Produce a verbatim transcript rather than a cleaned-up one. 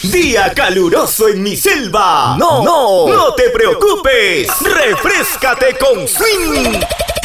Día caluroso en mi selva. No, no, no te preocupes. Refréscate con Swing.